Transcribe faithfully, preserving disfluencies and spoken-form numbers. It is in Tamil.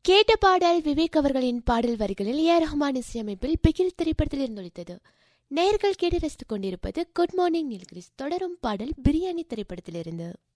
கேட்ட பாடல் விவேக் அவர்களின் பாடல் வரிகளில் ஏ ஆர் ரஹ்மான் இசையமைப்பில் பிகில் திரைப்படத்தில் இருந்தொழித்தது. நேயர்கள் கேட்டு ரசித்துக் கொண்டிருப்பது குட் மார்னிங் நீல்கிரிஸ். தொடரும் பாடல் பிரியாணி திரைப்படத்திலிருந்து.